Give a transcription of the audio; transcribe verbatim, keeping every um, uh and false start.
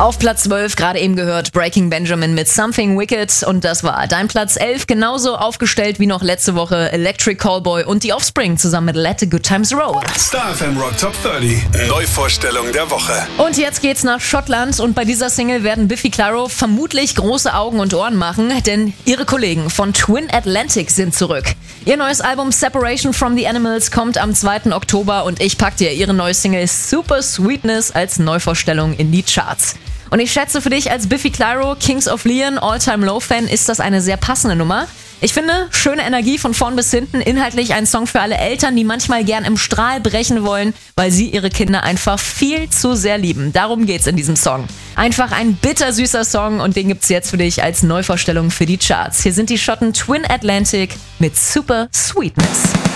Auf Platz zwölf, gerade eben gehört, Breaking Benjamin mit Something Wicked. Und das war dein Platz elf, genauso aufgestellt wie noch letzte Woche Electric Callboy und die Offspring zusammen mit Let the Good Times Roll. Star F M Rock Top dreißig, Neuvorstellung der Woche. Und jetzt geht's nach Schottland und bei dieser Single werden Biffy Clyro vermutlich große Augen und Ohren machen, denn ihre Kollegen von Twin Atlantic sind zurück. Ihr neues Album Separation from the Animals kommt am zweiten Oktober und ich pack dir ihre neue Single Super Sweetness als Neuvorstellung in die Charts. Und ich schätze, für dich als Biffy Clyro, Kings of Leon, All-Time-Low-Fan ist das eine sehr passende Nummer. Ich finde, schöne Energie von vorn bis hinten, inhaltlich ein Song für alle Eltern, die manchmal gern im Strahl brechen wollen, weil sie ihre Kinder einfach viel zu sehr lieben. Darum geht's in diesem Song. Einfach ein bittersüßer Song und den gibt's jetzt für dich als Neuvorstellung für die Charts. Hier sind die Schotten Twin Atlantic mit Super Sweetness.